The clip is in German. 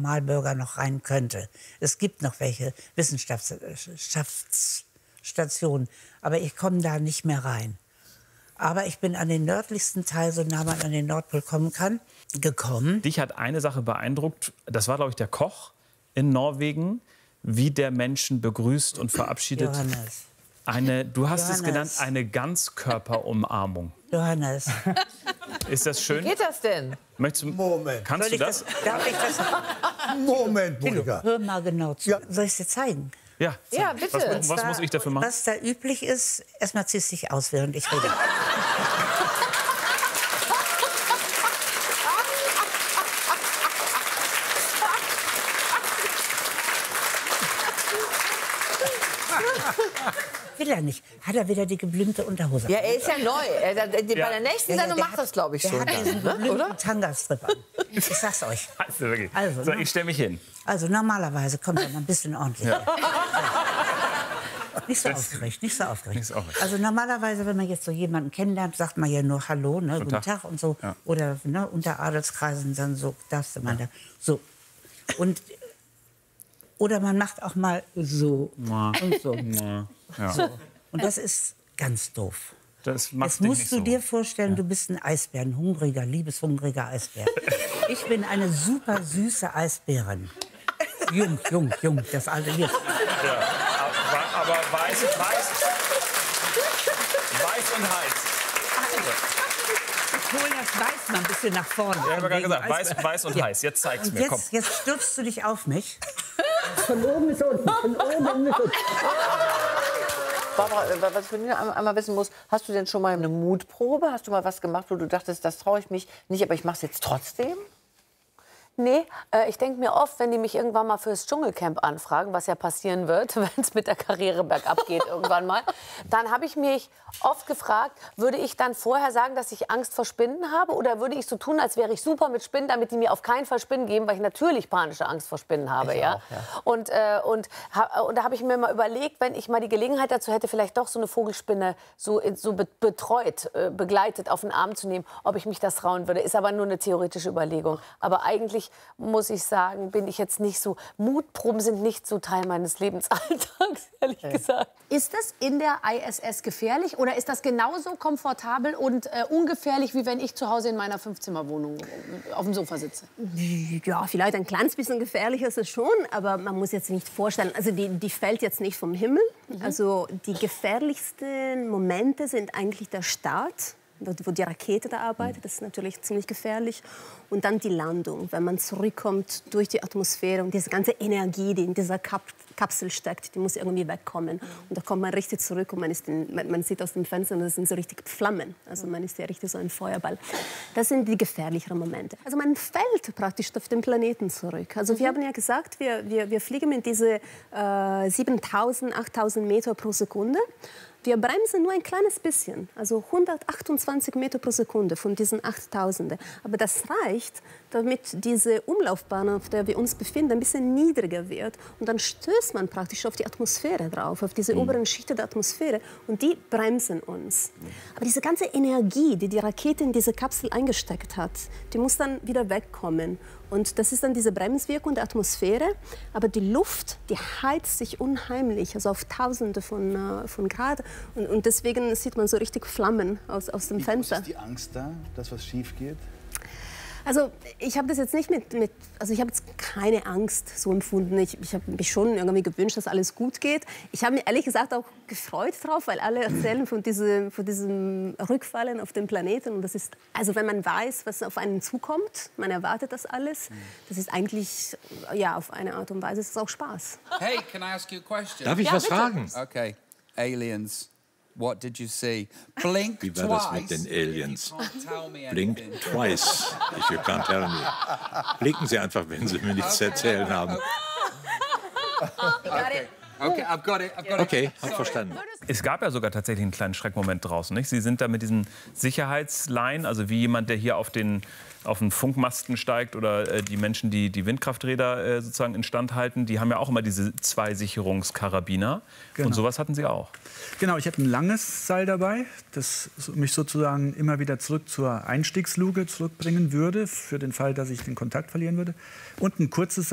Normalbürger noch rein könnte. Es gibt noch welche Wissenschaftsstationen, aber ich komme da nicht mehr rein. Aber ich bin an den nördlichsten Teil, so nah man an den Nordpol kommen kann, gekommen. Dich hat eine Sache beeindruckt, das war, glaube ich, der Koch in Norwegen, wie der Menschen begrüßt und verabschiedet. Johannes. Du hast es genannt, eine Ganzkörperumarmung. Johannes. Ist das schön? Wie geht das denn? Moment. Kannst du das? Darf ich das? Moment, Monika. Hör mal genau zu. Ja. Soll ich es dir zeigen? Ja, Ja, bitte. Was muss ich dafür machen? Was da üblich ist, erstmal ziehst du dich aus, während ich rede. Will er nicht. Hat er wieder die geblümte Unterhose? Ja, er ist ja neu. Bei der nächsten Sendung macht das, glaube ich, der schon. hat diesen Dann, ne? Oder? geblümten Tangastrip an. Ich sag's euch. Also, wirklich. Also, So, ne? ich stelle mich hin. Also normalerweise kommt er mal ein bisschen ordentlich. Ja. Nicht so aufgeregt, nicht so aufgeregt. Nicht so aufgeregt. Also normalerweise, wenn man jetzt so jemanden kennenlernt, sagt man ja nur Hallo, ne, guten Tag und so. Ja. Oder ne, unter Adelskreisen dann so, darfst du mal da. So. Und, oder man macht auch mal so und so. Ja. So. Und das ist ganz doof. Das macht Jetzt dich musst nicht du so. dir vorstellen, du bist ein Eisbär, ein hungriger, liebeshungriger Eisbär. Ich bin eine super süße Eisbärin. Jung, das alte hier. Ja. Aber weiß und heiß. Ich hole das Weiß mal ein bisschen nach vorne. Ja, ich habe gerade gesagt, weiß und heiß. Jetzt zeig's Und mir, komm. jetzt stürzt du dich auf mich. Von oben bis unten, von oben bis unten. Barbara, was ich von dir einmal wissen muss, hast du denn schon mal eine Mutprobe? Hast du mal was gemacht, wo du dachtest, das traue ich mich nicht, aber ich mache es jetzt trotzdem? Nee, ich denke mir oft, wenn die mich irgendwann mal fürs Dschungelcamp anfragen, was ja passieren wird, wenn es mit der Karriere bergab geht irgendwann mal, dann habe ich mich oft gefragt, würde ich dann vorher sagen, dass ich Angst vor Spinnen habe oder würde ich so tun, als wäre ich super mit Spinnen, damit die mir auf keinen Fall Spinnen geben, weil ich natürlich panische Angst vor Spinnen habe. Ich ja? auch, ja. Und da habe ich mir mal überlegt, wenn ich mal die Gelegenheit dazu hätte, vielleicht doch so eine Vogelspinne so betreut, begleitet auf den Arm zu nehmen, ob ich mich das trauen würde. Ist aber nur eine theoretische Überlegung. Aber eigentlich muss ich sagen, bin ich jetzt nicht so, Mutproben sind nicht so Teil meines Lebensalltags, ehrlich gesagt. Ist das in der ISS gefährlich oder ist das genauso komfortabel und ungefährlich, wie wenn ich zu Hause in meiner 5-Zimmer-Wohnung auf dem Sofa sitze? Ja, vielleicht ein kleines bisschen gefährlicher ist es schon, aber man muss jetzt nicht vorstellen, also die fällt jetzt nicht vom Himmel. Also die gefährlichsten Momente sind eigentlich der Start, wo die Rakete da arbeitet, das ist natürlich ziemlich gefährlich. Und dann die Landung, wenn man zurückkommt durch die Atmosphäre und diese ganze Energie, die in dieser Kapsel steckt, die muss irgendwie wegkommen. Und da kommt man richtig zurück und man sieht aus dem Fenster, und das sind so richtig Flammen. Also man ist ja richtig so ein Feuerball. Das sind die gefährlicheren Momente. Also man fällt praktisch auf den Planeten zurück. Also wir haben ja gesagt, wir fliegen mit diese 7.000, 8.000 Meter pro Sekunde. Wir bremsen nur ein kleines bisschen, also 128 Meter pro Sekunde von diesen 8.000. Aber das reicht, damit diese Umlaufbahn, auf der wir uns befinden, ein bisschen niedriger wird. Und dann stößt man praktisch auf die Atmosphäre drauf, auf diese oberen Schichten der Atmosphäre. Und die bremsen uns. Aber diese ganze Energie, die die Rakete in diese Kapsel eingesteckt hat, die muss dann wieder wegkommen. Und das ist dann diese Bremswirkung der Atmosphäre. Aber die Luft, die heizt sich unheimlich, also auf Tausende von Grad. Und deswegen sieht man so richtig Flammen aus dem Fenster. Ist die Angst da, dass was schief geht? Also ich habe das jetzt nicht also ich habe jetzt keine Angst so empfunden. Ich habe mich schon irgendwie gewünscht, dass alles gut geht. Ich habe mich ehrlich gesagt auch gefreut drauf, weil alle erzählen von diesem Rückfallen auf den Planeten. Und das ist, also wenn man weiß, was auf einen zukommt, man erwartet das alles, das ist eigentlich, ja, auf eine Art und Weise ist es auch Spaß. Hey, can I ask you a question? Darf ich was fragen? Okay, aliens. What did you see? Blink Wie war das mit den Aliens? Blink twice, if you can't tell me. Blinken Sie einfach, wenn Sie mir nichts zu erzählen haben. Okay, I've got it. Okay, hab verstanden. Es gab ja sogar tatsächlich einen kleinen Schreckmoment draußen, nicht? Sie sind da mit diesen Sicherheitsleinen, also wie jemand, der hier auf den Funkmasten steigt oder die Menschen, die die Windkrafträder sozusagen instand halten, die haben ja auch immer diese 2 Sicherungskarabiner. Genau. Und sowas hatten Sie auch. Genau, ich hatte ein langes Seil dabei, das mich sozusagen immer wieder zurück zur Einstiegsluke zurückbringen würde, für den Fall, dass ich den Kontakt verlieren würde. Und ein kurzes Seil